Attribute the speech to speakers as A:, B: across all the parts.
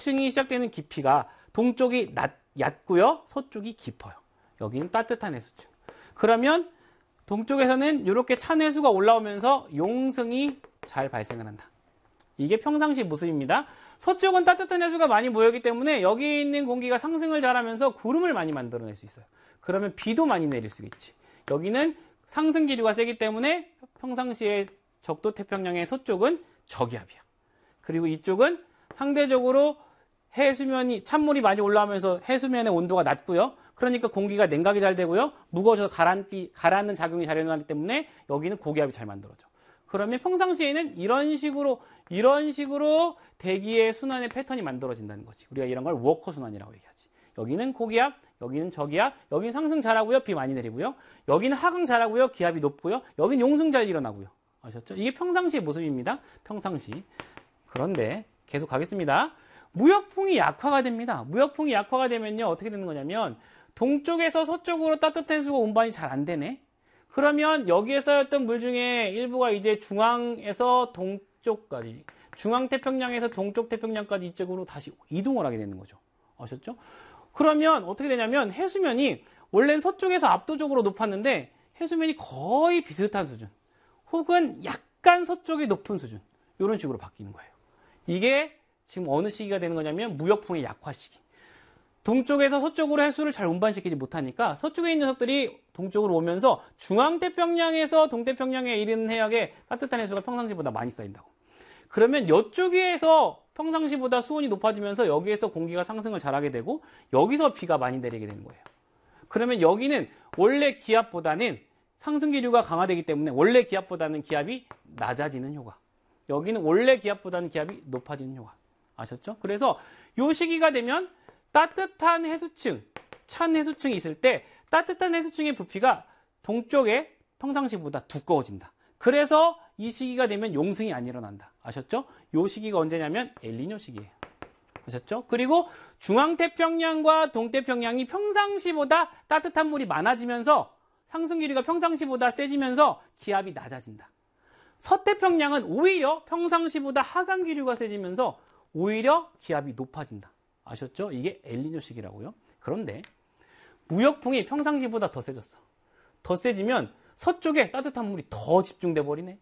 A: 해수층이 시작되는 깊이가 동쪽이 얕고요. 서쪽이 깊어요. 여기는 따뜻한 해수층. 그러면 동쪽에서는 이렇게 찬 해수가 올라오면서 용승이 잘 발생을 한다. 이게 평상시 모습입니다. 서쪽은 따뜻한 해수가 많이 모여있기 때문에 여기 있는 공기가 상승을 잘하면서 구름을 많이 만들어낼 수 있어요. 그러면 비도 많이 내릴 수 있지. 여기는 상승 기류가 세기 때문에 평상시에 적도 태평양의 서쪽은 저기압이야. 그리고 이쪽은 상대적으로 해수면이 찬물이 많이 올라오면서 해수면의 온도가 낮고요. 그러니까 공기가 냉각이 잘 되고요. 무거워져서 가라앉는 작용이 잘 일어나기 때문에 여기는 고기압이 잘 만들어져. 그러면 평상시에는 이런 식으로 대기의 순환의 패턴이 만들어진다는 거지. 우리가 이런 걸 워커 순환이라고 얘기하지. 여기는 고기압, 여기는 저기압, 여기는 상승 잘하고요. 비 많이 내리고요. 여기는 하강 잘하고요. 기압이 높고요. 여기는 용승 잘 일어나고요. 아셨죠? 이게 평상시의 모습입니다. 평상시. 그런데 계속 가겠습니다. 무역풍이 약화가 됩니다. 무역풍이 약화가 되면요. 어떻게 되는 거냐면 동쪽에서 서쪽으로 따뜻한 해수가 운반이 잘 안 되네. 그러면 여기에 쌓였던 물 중에 일부가 이제 중앙에서 동쪽까지, 중앙태평양에서 동쪽태평양까지 이쪽으로 다시 이동을 하게 되는 거죠. 아셨죠? 그러면 어떻게 되냐면 해수면이 원래는 서쪽에서 압도적으로 높았는데 해수면이 거의 비슷한 수준, 혹은 약간 서쪽이 높은 수준, 이런 식으로 바뀌는 거예요. 이게 지금 어느 시기가 되는 거냐면 무역풍의 약화 시기. 동쪽에서 서쪽으로 해수를 잘 운반시키지 못하니까 서쪽에 있는 녀석들이 동쪽으로 오면서 중앙태평양에서 동태평양에 이르는 해역에 따뜻한 해수가 평상시보다 많이 쌓인다고. 그러면 이쪽에서 평상시보다 수온이 높아지면서 여기에서 공기가 상승을 잘하게 되고 여기서 비가 많이 내리게 되는 거예요. 그러면 여기는 원래 기압보다는 상승 기류가 강화되기 때문에 원래 기압보다는 기압이 낮아지는 효과. 여기는 원래 기압보다는 기압이 높아지는 효과. 아셨죠? 그래서 이 시기가 되면 따뜻한 해수층, 찬 해수층이 있을 때 따뜻한 해수층의 부피가 동쪽에 평상시보다 두꺼워진다. 그래서 이 시기가 되면 용승이 안 일어난다. 아셨죠? 이 시기가 언제냐면 엘니뇨 시기예요. 아셨죠? 그리고 중앙태평양과 동태평양이 평상시보다 따뜻한 물이 많아지면서 상승 기류가 평상시보다 세지면서 기압이 낮아진다. 서태평양은 오히려 평상시보다 하강 기류가 세지면서 오히려 기압이 높아진다. 아셨죠? 이게 엘니뇨 시기라고요. 그런데 무역풍이 평상시보다 더 세졌어. 더 세지면 서쪽에 따뜻한 물이 더 집중돼 버리네.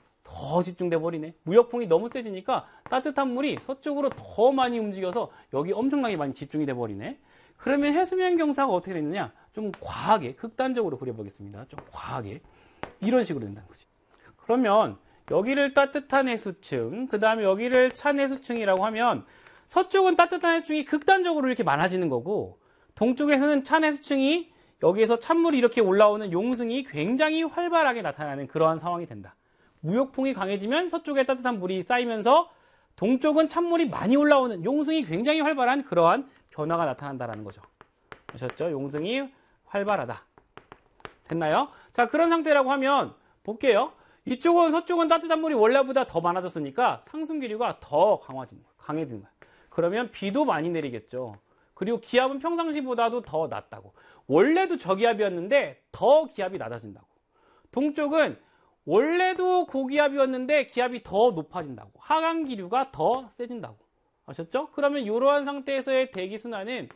A: 무역풍이 너무 세지니까 따뜻한 물이 서쪽으로 더 많이 움직여서 여기 엄청나게 많이 집중이 돼 버리네. 그러면 해수면 경사가 어떻게 되느냐? 좀 과하게, 극단적으로 그려보겠습니다. 좀 과하게. 이런 식으로 된다는 거지. 그러면 여기를 따뜻한 해수층, 그 다음에 여기를 찬 해수층이라고 하면 서쪽은 따뜻한 해수층이 극단적으로 이렇게 많아지는 거고 동쪽에서는 찬 해수층이 여기에서 찬물이 이렇게 올라오는 용승이 굉장히 활발하게 나타나는 그러한 상황이 된다. 무역풍이 강해지면 서쪽에 따뜻한 물이 쌓이면서 동쪽은 찬물이 많이 올라오는 용승이 굉장히 활발한 그러한 변화가 나타난다는 거죠. 아셨죠? 용승이 활발하다. 됐나요? 자, 그런 상태라고 하면 볼게요. 이쪽은 서쪽은 따뜻한 물이 원래보다 더 많아졌으니까 상승 기류가 더 강해지는 거야. 그러면 비도 많이 내리겠죠. 그리고 기압은 평상시보다도 더 낮다고. 원래도 저기압이었는데 더 기압이 낮아진다고. 동쪽은 원래도 고기압이었는데 기압이 더 높아진다고. 하강 기류가 더 세진다고. 아셨죠? 그러면 이러한 상태에서의 대기 순환은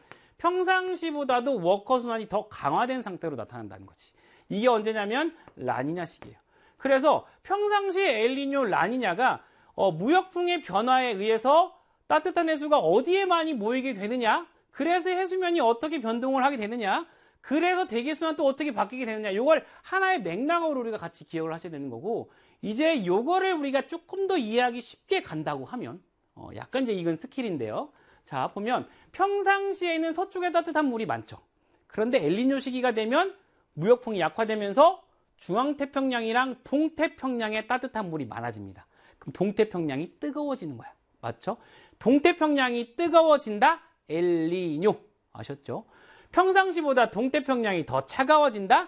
A: 평상시보다도 워커 순환이 더 강화된 상태로 나타난다는 거지. 이게 언제냐면 라니냐 시기예요. 그래시 평상시 엘니뇨 라니냐가 무역풍의 변화에 의해서 따뜻한 해수가 어디에 많이 모이게 되느냐, 그래서 해수면이 어떻게 변동을 하게 되느냐, 그래서 대기순환 또 어떻게 바뀌게 되느냐, 이걸 하나의 맥락으로 우리가 같이 기억을 하셔야 되는 거고, 이제 이거를 우리가 조금 더 이해하기 쉽게 간다고 하면 약간 이제 이건 스킬인데요. 자, 보면 평상시에는 서쪽에 따뜻한 물이 많죠. 그런데 엘니뇨 시기가 되면 무역풍이 약화되면서 중앙태평양이랑 동태평양에 따뜻한 물이 많아집니다. 그럼 동태평양이 뜨거워지는 거야. 맞죠? 동태평양이 뜨거워진다? 엘니뇨. 아셨죠? 평상시보다 동태평양이 더 차가워진다?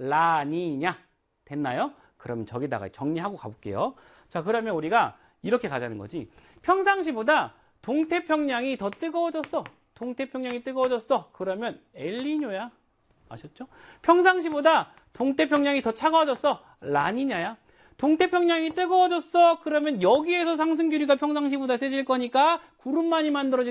A: 라니냐. 됐나요? 그럼 저기다가 정리하고 가볼게요. 자, 그러면 우리가 이렇게 가자는 거지. 평상시보다 동태평양이 더 뜨거워졌어. 동태평양이 뜨거워졌어. 그러면 엘니뇨야. 아셨죠? 평상시보다 동태평양이 더 차가워졌어. 라니냐야. 동태평양이 뜨거워졌어. 그러면 여기에서 상승 기류가 평상시보다 세질 거니까 구름 많이 만들어질